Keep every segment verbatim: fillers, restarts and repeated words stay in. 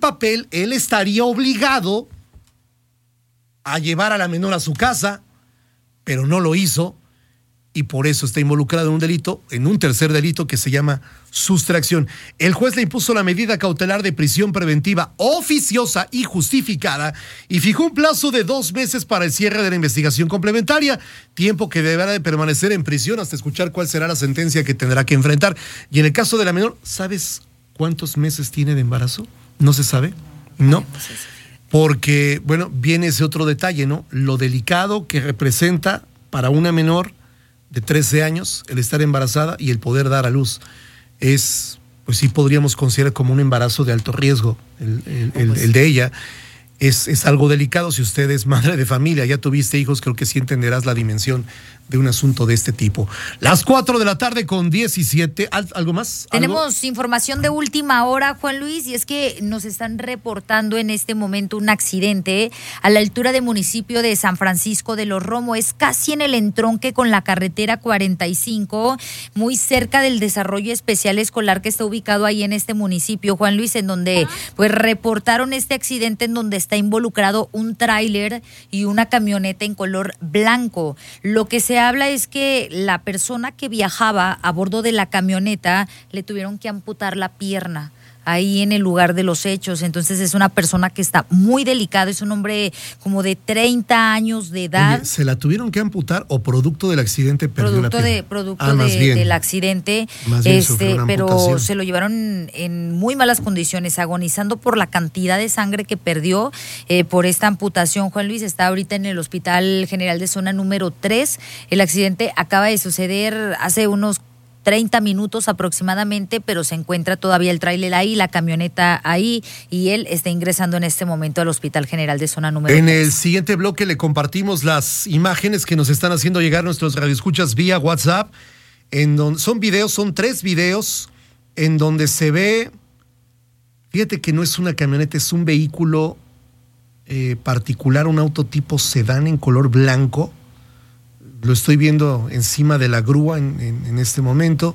papel, él estaría obligado a llevar a la menor a su casa, pero no lo hizo y por eso está involucrado en un delito, en un tercer delito que se llama sustracción. El juez le impuso la medida cautelar de prisión preventiva oficiosa y justificada y fijó un plazo de dos meses para el cierre de la investigación complementaria, tiempo que deberá de permanecer en prisión hasta escuchar cuál será la sentencia que tendrá que enfrentar. Y en el caso de la menor, ¿sabes cuántos meses tiene de embarazo? ¿No se sabe? No. Porque, bueno, viene ese otro detalle, ¿no? Lo delicado que representa para una menor de trece años el estar embarazada y el poder dar a luz. Es, pues sí podríamos considerar como un embarazo de alto riesgo, el, el, el, el de ella. Es, es algo delicado. Si usted es madre de familia, ya tuviste hijos, creo que sí entenderás la dimensión de un asunto de este tipo. Las cuatro de la tarde con diecisiete. ¿Algo más? Tenemos ¿Algo? información de última hora, Juan Luis, y es que nos están reportando en este momento un accidente a la altura del municipio de San Francisco de los Romo. Es casi en el entronque con la carretera cuarenta y cinco, muy cerca del desarrollo especial escolar que está ubicado ahí en este municipio, Juan Luis, en donde pues reportaron este accidente en donde está involucrado un tráiler y una camioneta en color blanco. Lo que se habla es que la persona que viajaba a bordo de la camioneta le tuvieron que amputar la pierna ahí en el lugar de los hechos. Entonces es una persona que está muy delicada, es un hombre como de treinta años de edad. Oye, ¿se la tuvieron que amputar o producto del accidente perdió producto la pierna? de Producto ah, de, del accidente, este, pero amputación. Se lo llevaron en muy malas condiciones, agonizando por la cantidad de sangre que perdió eh, por esta amputación. Juan Luis está ahorita en el Hospital General de Zona número tres. El accidente acaba de suceder hace unos treinta minutos aproximadamente, pero se encuentra todavía el tráiler ahí, la camioneta ahí, y él está ingresando en este momento al Hospital General de Zona número En tres. el siguiente bloque le compartimos las imágenes que nos están haciendo llegar nuestros radioescuchas vía WhatsApp, en donde son videos, son tres videos, en donde se ve, fíjate que no es una camioneta, es un vehículo eh, particular, un auto tipo sedán en color blanco. Lo estoy viendo encima de la grúa en, en, en este momento.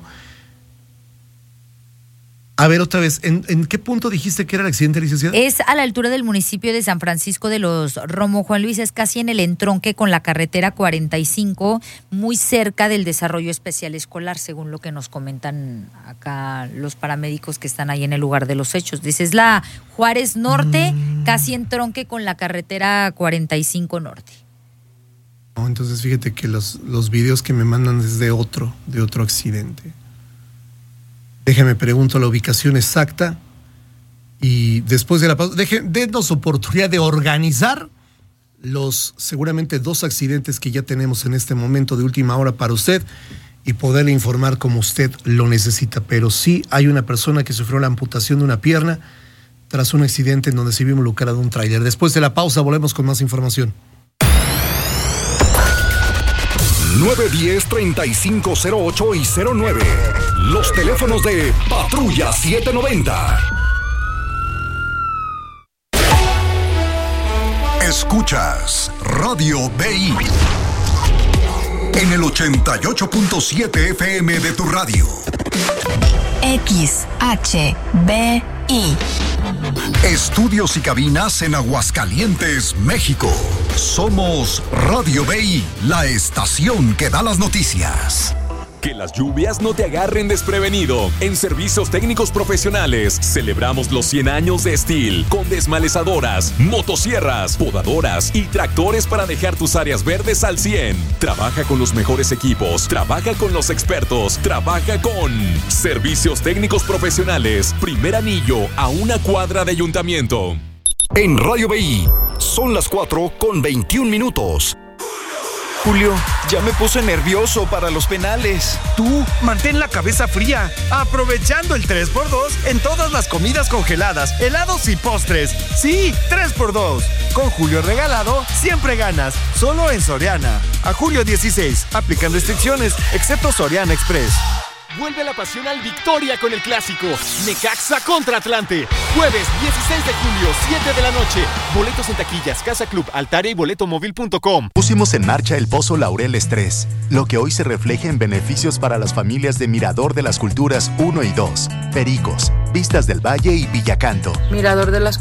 A ver, otra vez, ¿en, ¿en qué punto dijiste que era el accidente, licenciada? Es a la altura del municipio de San Francisco de los Romo, Juan Luis, es casi en el entronque con la carretera cuarenta y cinco, muy cerca del desarrollo especial escolar, según lo que nos comentan acá los paramédicos que están ahí en el lugar de los hechos. Dice, es la Juárez Norte, mm. casi entronque con la carretera cuarenta y cinco Norte. No, entonces fíjate que los, los videos que me mandan es de otro, de otro accidente. Déjame pregunto la ubicación exacta y después de la pausa, denos oportunidad de organizar los seguramente dos accidentes que ya tenemos en este momento de última hora para usted y poderle informar como usted lo necesita. Pero sí hay una persona que sufrió la amputación de una pierna tras un accidente en donde se vio involucrado un tráiler. Después de la pausa volvemos con más información. nueve diez, treinta y cinco cero ocho y cero nueve. Los teléfonos de Patrulla setecientos noventa. Escuchas Radio B I en el ochenta y ocho punto siete F M de tu radio. X H B I. Estudios y cabinas en Aguascalientes, México. Somos Radio B I, la estación que da las noticias. Que las lluvias no te agarren desprevenido. En Servicios Técnicos Profesionales celebramos los cien años de Steel con desmalezadoras, motosierras, podadoras y tractores para dejar tus áreas verdes al cien. Trabaja con los mejores equipos, trabaja con los expertos, trabaja con Servicios Técnicos Profesionales. Primer anillo a una cuadra de Ayuntamiento. En Radio B I son las cuatro con veintiún minutos. Julio, ya me puse nervioso para los penales. Tú, mantén la cabeza fría, aprovechando el tres por dos en todas las comidas congeladas, helados y postres. Sí, tres por dos. Con Julio Regalado, siempre ganas. Solo en Soriana. A julio dieciséis, aplican restricciones, excepto Soriana Express. Vuelve la pasión al Victoria con el clásico Necaxa contra Atlante. Jueves dieciséis de julio, siete de la noche. Boletos en taquillas, Casa Club, Altaria y boletomóvil punto com. Pusimos en marcha el Pozo Laureles tres, lo que hoy se refleja en beneficios para las familias de Mirador de las Culturas uno y dos, Pericos, Vistas del Valle y Villacanto. Mirador de las